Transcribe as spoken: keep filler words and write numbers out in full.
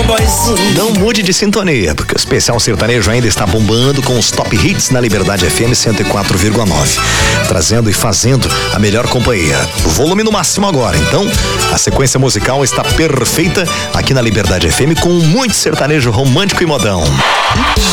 playboyzinho. Não mude de sintonia, porque o Especial Sertanejo ainda está bombando com os top hits na Liberdade F M cento e quatro vírgula nove, trazendo e fazendo a melhor companhia. Volume no máximo agora, então a sequência musical está perfeita aqui na Liberdade F M com muito sertanejo romântico e modão.